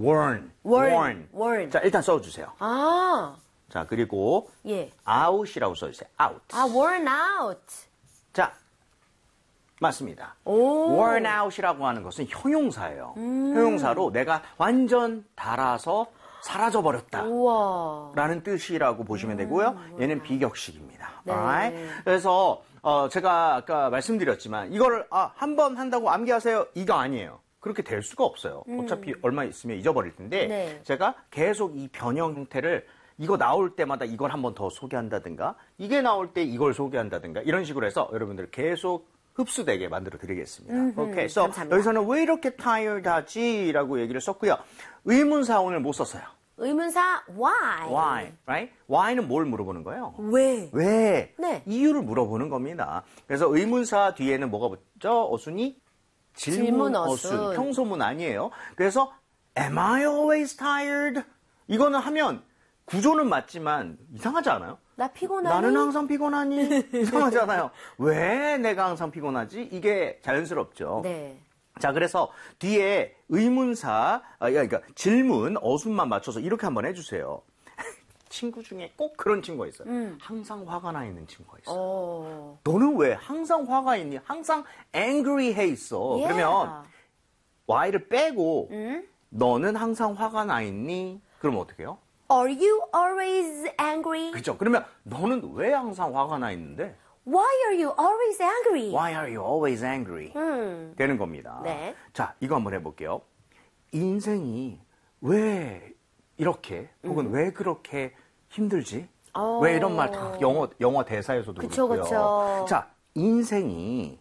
warn. 자, 일단 써주세요. 아, 자, 그리고 예. out이라고 써주세요. out. 아, worn out. 자, 맞습니다. 오. worn out이라고 하는 것은 형용사예요. 형용사로 내가 완전 닳아서 사라져버렸다. 우와. 라는 뜻이라고 보시면 되고요. 얘는 비격식입니다. 네. Alright? 그래서 제가 아까 말씀드렸지만 이거를 한 번 한다고 암기하세요. 이거 아니에요. 그렇게 될 수가 없어요. 어차피 얼마 있으면 잊어버릴 텐데 네. 제가 계속 이 변형 형태를 이거 나올 때마다 이걸 한 번 더 소개한다든가 이게 나올 때 이걸 소개한다든가 이런 식으로 해서 여러분들 계속 흡수되게 만들어 드리겠습니다. 오케이. So 감사합니다. 여기서는 왜 이렇게 tired 하지? 라고 얘기를 썼고요. 의문사 오늘 못 썼어요. 의문사 why. Why? Right? Why는 뭘 물어보는 거예요? 왜? 왜? 네. 이유를 물어보는 겁니다. 그래서 의문사 뒤에는 뭐가 붙죠? 어순이? 질문 어순. 평소문 아니에요. 그래서 Am I always tired? 이거는 하면 구조는 맞지만 이상하지 않아요? 나 피곤하니? 나는 항상 피곤하니? 이상하잖아요. 왜 내가 항상 피곤하지? 이게 자연스럽죠. 네. 자, 그래서 뒤에 의문사, 그러니까 질문, 어순만 맞춰서 이렇게 한번 해주세요. 친구 중에 꼭 그런 친구가 있어요. 항상 화가 나 있는 친구가 있어요. 너는 왜 항상 화가 있니? 항상 angry 해 있어. Yeah. 그러면 Y를 빼고 너는 항상 화가 나 있니? 그러면 어떻게 해요? Are you always angry? 그죠? 그러면 너는 왜 항상 화가 나 있는데? Why are you always angry? Why are you always angry? 되는 겁니다. 네. 자, 이거 한번 해볼게요. 인생이 왜 이렇게 혹은 왜 그렇게 힘들지? 왜 이런 말 다 영어 대사에서도 그쵸, 그렇고요. 그쵸. 자, 인생이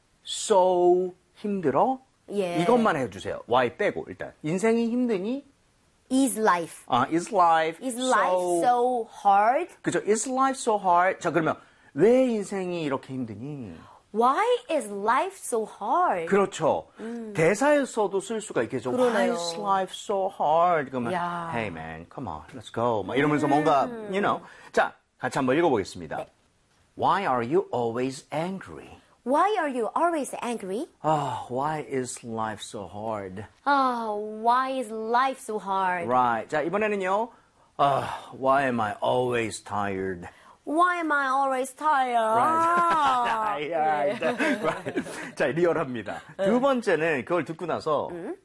so 힘들어? 예. 이것만 해주세요. Why 빼고 일단. 인생이 힘드니? Is life. Is life Is life so hard? 그죠? Is life so hard? 자, 그러면 왜 인생이 이렇게 힘드니? Why is life so hard? 그렇죠. 대사에서도 쓸 수가 있겠죠. 그러네요. Why is life so hard? 그러면 야. Hey man, come on, let's go. 막 이러면서 뭔가, you know. 자, 같이 한번 읽어보겠습니다. 네. Why are you always angry? Why are you always angry? Why is life so hard? Why is life so hard? Right. 자, 이번에는요. Why am I always tired? Why am I always tired? Right. 자, 리얼합니다. 두 번째는 그걸 듣고 나서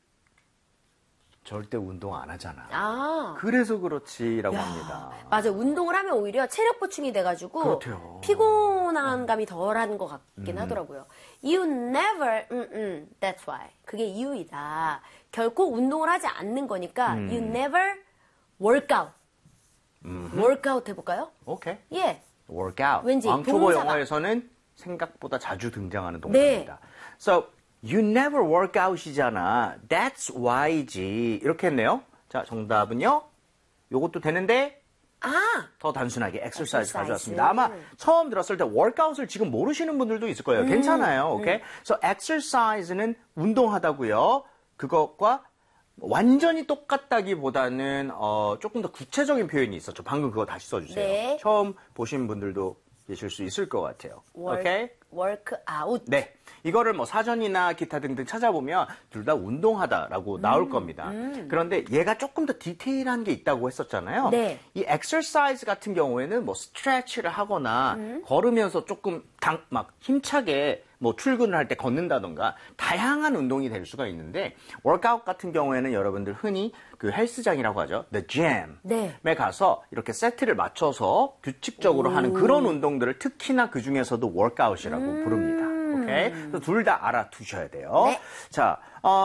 절대 운동 안 하잖아. 그래서 그렇지라고 합니다. 맞아. 운동을 하면 오히려 체력 보충이 돼가지고 그렇대요. 피곤한 감이 덜한 것 같긴 하더라고요. You never, that's why. 그게 이유이다. 결코 운동을 하지 않는 거니까 you never work out. workout 해볼까요? 오케이. 예. workout. 왠지 왕초보 동사가- 영어에서는 생각보다 자주 등장하는 동사입니다. 네. So, you never work out이잖아. That's why지. 이렇게 했네요. 자, 정답은요. 요것도 되는데 더 단순하게 exercise 가져왔습니다. 아마 처음 들었을 때 workout을 지금 모르시는 분들도 있을 거예요. 괜찮아요. 오케이? So, exercise는 운동하다고요. 그것과 완전히 똑같다기보다는 조금 더 구체적인 표현이 있었죠. 방금 그거 다시 써주세요. 네. 처음 보신 분들도 계실 수 있을 것 같아요. 오케이? work out. 네. 이거를 뭐 사전이나 기타 등등 찾아보면 둘 다 운동하다라고 나올 겁니다. 그런데 얘가 조금 더 디테일한 게 있다고 했었잖아요. 네. 이 exercise 같은 경우에는 뭐 스트레치를 하거나 걸으면서 조금 막 힘차게 뭐 출근을 할 때 걷는다던가 다양한 운동이 될 수가 있는데 workout 같은 경우에는 여러분들 흔히 그 헬스장이라고 하죠. The gym에 네. 가서 이렇게 세트를 맞춰서 규칙적으로 하는 그런 운동들을 특히나 그 중에서도 workout이라고 부릅니다. 오케이? 그래서 둘 다 알아두셔야 돼요. 네. 자,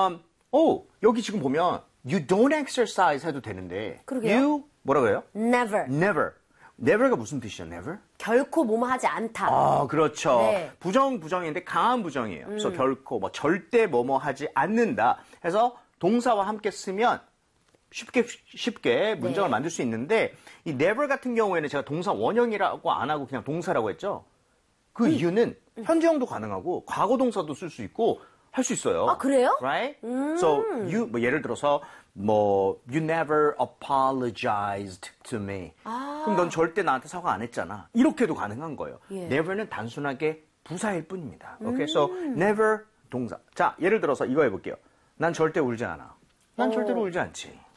여기 지금 보면 you don't exercise 해도 되는데 그러게요. you 뭐라 그래요? never. never. never가 무슨 뜻이야? never? 결코 뭐뭐 하지 않다. 그렇죠. 네. 부정인데 강한 부정이에요. 그래서 결코 뭐 절대 뭐뭐 하지 않는다 해서 동사와 함께 쓰면 쉽게 문장을 네. 만들 수 있는데 이 never 같은 경우에는 제가 동사 원형이라고 안 하고 그냥 동사라고 했죠. 그 이유는 현재형도 가능하고 과거 동사도 쓸 수 있고 할 수 있어요. 아, 그래요? Right? So you 뭐 예를 들어서 뭐 you never apologized to me. 그럼 넌 절대 나한테 사과 안 했잖아. 이렇게도 가능한 거예요. 예. never는 단순하게 부사일 뿐입니다. Okay? So never 동사. 자, 예를 들어서 이거 해볼게요. 난 절대 울지 않아. 난 절대로 울지 않지.